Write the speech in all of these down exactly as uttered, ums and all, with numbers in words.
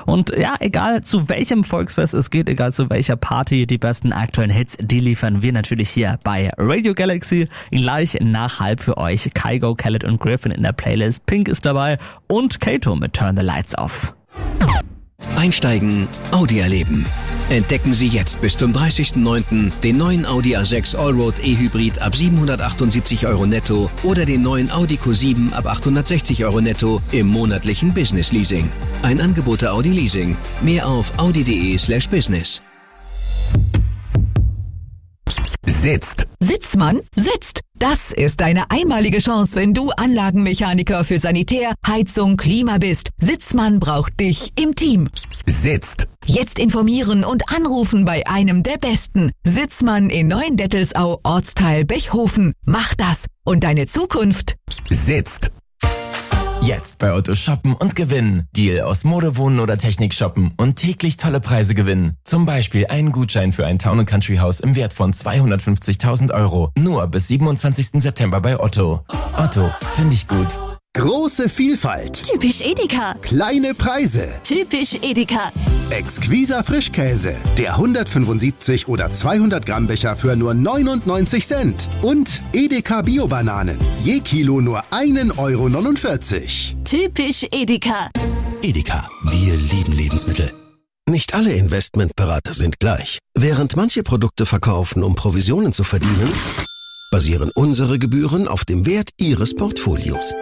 Und ja, egal zu welchem Volksfest es geht, egal zu welcher Party, die besten aktuellen Hits, die liefern wir natürlich hier bei Radio Galaxy. Gleich nach halb für euch Kygo, Khaled und Griffin in der Playlist. Pink ist dabei und Kato mit Turn the Lights Off. Einsteigen, Audi erleben. Entdecken Sie jetzt bis zum dreißigsten neunten den neuen Audi A sechs Allroad E-Hybrid ab siebenhundertachtundsiebzig Euro netto oder den neuen Audi Q sieben ab achthundertsechzig Euro netto im monatlichen Business Leasing. Ein Angebot der Audi Leasing. Mehr auf audi.de slash business. Sitzt. Sitzmann, sitzt. Das ist deine einmalige Chance, wenn du Anlagenmechaniker für Sanitär, Heizung, Klima bist. Sitzmann braucht dich im Team. Sitzt. Jetzt informieren und anrufen bei einem der Besten. Sitzmann in Neuendettelsau, Ortsteil Bechhofen. Mach das und deine Zukunft sitzt. Jetzt bei Otto shoppen und gewinnen. Deal aus Mode, Wohnen oder Technik shoppen und täglich tolle Preise gewinnen. Zum Beispiel einen Gutschein für ein Town and Country Haus im Wert von zweihundertfünfzigtausend Euro. Nur bis siebenundzwanzigsten September bei Otto. Otto, finde ich gut. Große Vielfalt. Typisch Edeka. Kleine Preise. Typisch Edeka. Exquiser Frischkäse. Der hundertfünfundsiebzig oder zweihundert Gramm Becher für nur neunundneunzig Cent. Und Edeka Bio-Bananen. Je Kilo nur ein Euro neunundvierzig. Typisch Edeka. Edeka, wir lieben Lebensmittel. Nicht alle Investmentberater sind gleich. Während manche Produkte verkaufen, um Provisionen zu verdienen, basieren unsere Gebühren auf dem Wert ihres Portfolios.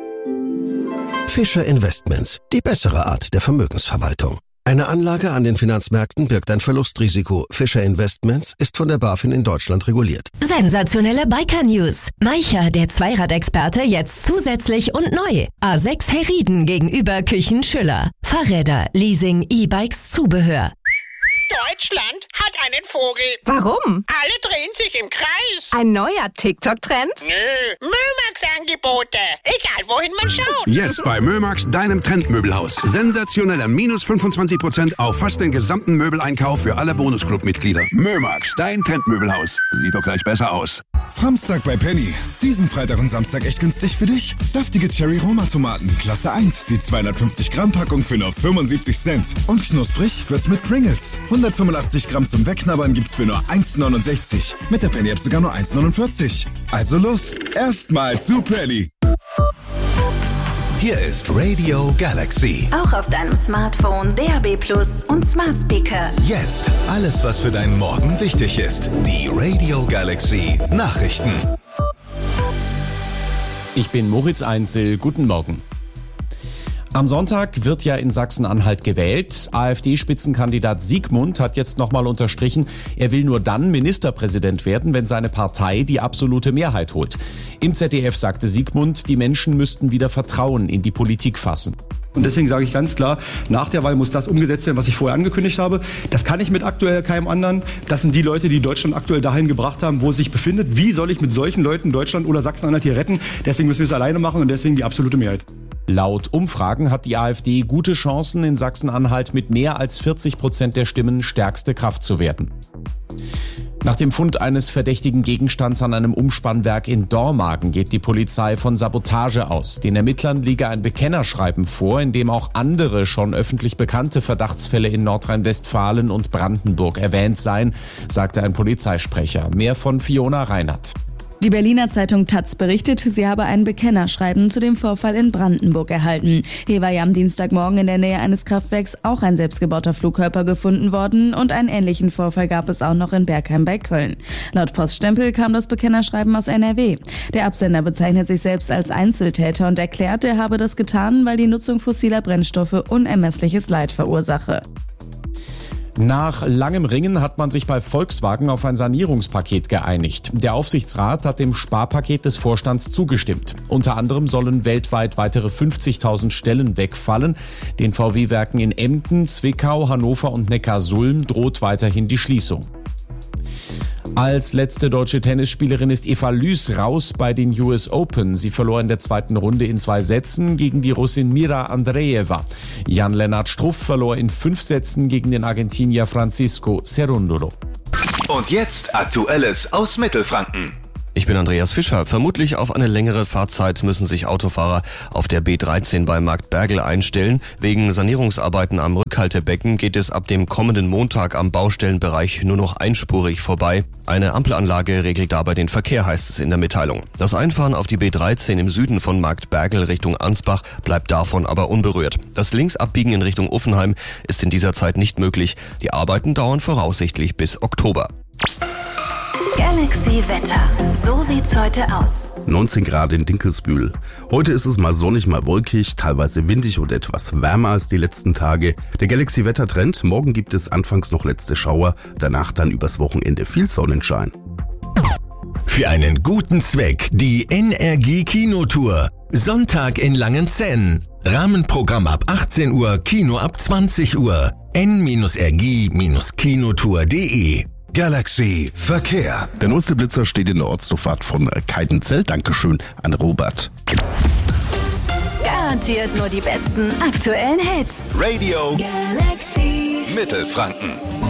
Fischer Investments, die bessere Art der Vermögensverwaltung. Eine Anlage an den Finanzmärkten birgt ein Verlustrisiko. Fischer Investments ist von der BaFin in Deutschland reguliert. Sensationelle Biker-News. Maicher, der Zweiradexperte, jetzt zusätzlich und neu. A sechs Herrieden gegenüber Küchen Schüller. Fahrräder, Leasing, E-Bikes, Zubehör. Deutschland hat einen Vogel. Warum? Alle drehen sich im Kreis. Ein neuer TikTok-Trend? Nö, Mömax-Angebote. Egal, wohin man schaut. Jetzt bei Mömax, deinem Trendmöbelhaus. Sensationelle minus fünfundzwanzig Prozent auf fast den gesamten Möbeleinkauf für alle Bonusclub-Mitglieder. Mömax, dein Trendmöbelhaus. Sieht doch gleich besser aus. Samstag bei Penny. Diesen Freitag und Samstag echt günstig für dich. Saftige Cherry-Roma-Tomaten, Klasse eins. Die zweihundertfünfzig Gramm Packung für nur fünfundsiebzig Cent. Und knusprig wird's mit Pringles. hundertfünfundachtzig Gramm zum Wegknabbern gibt's für nur eins neunundsechzig. Mit der Penny-App sogar nur eins neunundvierzig. Also los, erstmal zu Penny. Hier ist Radio Galaxy. Auch auf deinem Smartphone, D A B Plus und Smart Speaker. Jetzt alles, was für deinen Morgen wichtig ist. Die Radio Galaxy Nachrichten. Ich bin Moritz Einzel. Guten Morgen. Am Sonntag wird ja in Sachsen-Anhalt gewählt. AfD-Spitzenkandidat Siegmund hat jetzt nochmal unterstrichen, er will nur dann Ministerpräsident werden, wenn seine Partei die absolute Mehrheit holt. Im Z D F sagte Siegmund, die Menschen müssten wieder Vertrauen in die Politik fassen. Und deswegen sage ich ganz klar, nach der Wahl muss das umgesetzt werden, was ich vorher angekündigt habe. Das kann ich mit aktuell keinem anderen. Das sind die Leute, die Deutschland aktuell dahin gebracht haben, wo es sich befindet. Wie soll ich mit solchen Leuten Deutschland oder Sachsen-Anhalt hier retten? Deswegen müssen wir es alleine machen und deswegen die absolute Mehrheit. Laut Umfragen hat die AfD gute Chancen, in Sachsen-Anhalt mit mehr als vierzig Prozent der Stimmen stärkste Kraft zu werden. Nach dem Fund eines verdächtigen Gegenstands an einem Umspannwerk in Dormagen geht die Polizei von Sabotage aus. Den Ermittlern liege ein Bekennerschreiben vor, in dem auch andere schon öffentlich bekannte Verdachtsfälle in Nordrhein-Westfalen und Brandenburg erwähnt seien, sagte ein Polizeisprecher. Mehr von Fiona Reinhardt. Die Berliner Zeitung Taz berichtet, sie habe ein Bekennerschreiben zu dem Vorfall in Brandenburg erhalten. Hier war ja am Dienstagmorgen in der Nähe eines Kraftwerks auch ein selbstgebauter Flugkörper gefunden worden und einen ähnlichen Vorfall gab es auch noch in Bergheim bei Köln. Laut Poststempel kam das Bekennerschreiben aus N R W. Der Absender bezeichnet sich selbst als Einzeltäter und erklärt, er habe das getan, weil die Nutzung fossiler Brennstoffe unermessliches Leid verursache. Nach langem Ringen hat man sich bei Volkswagen auf ein Sanierungspaket geeinigt. Der Aufsichtsrat hat dem Sparpaket des Vorstands zugestimmt. Unter anderem sollen weltweit weitere fünfzigtausend Stellen wegfallen. Den V W-Werken in Emden, Zwickau, Hannover und Neckarsulm droht weiterhin die Schließung. Als letzte deutsche Tennisspielerin ist Eva Lüß raus bei den U S Open. Sie verlor in der zweiten Runde in zwei Sätzen gegen die Russin Mira Andreeva. Jan-Lennart Struff verlor in fünf Sätzen gegen den Argentinier Francisco Cerundolo. Und jetzt Aktuelles aus Mittelfranken. Ich bin Andreas Fischer. Vermutlich auf eine längere Fahrzeit müssen sich Autofahrer auf der B dreizehn bei Markt Bergel einstellen. Wegen Sanierungsarbeiten am Rückhaltebecken geht es ab dem kommenden Montag am Baustellenbereich nur noch einspurig vorbei. Eine Ampelanlage regelt dabei den Verkehr, heißt es in der Mitteilung. Das Einfahren auf die B dreizehn im Süden von Markt Bergel Richtung Ansbach bleibt davon aber unberührt. Das Linksabbiegen in Richtung Uffenheim ist in dieser Zeit nicht möglich. Die Arbeiten dauern voraussichtlich bis Oktober. Galaxy Wetter. So sieht's heute aus. neunzehn Grad in Dinkelsbühl. Heute ist es mal sonnig, mal wolkig, teilweise windig und etwas wärmer als die letzten Tage. Der Galaxy Wettertrend. Morgen gibt es anfangs noch letzte Schauer, danach dann übers Wochenende viel Sonnenschein. Für einen guten Zweck die N R G Kinotour. Sonntag in Langenzenn. Rahmenprogramm ab achtzehn Uhr, Kino ab zwanzig Uhr. n r g kinotour punkt d e Galaxy Verkehr. Der neueste Blitzer steht in der Ortsdurchfahrt von Keidenzell. Dankeschön an Robert. Garantiert nur die besten aktuellen Hits. Radio Galaxy Mittelfranken.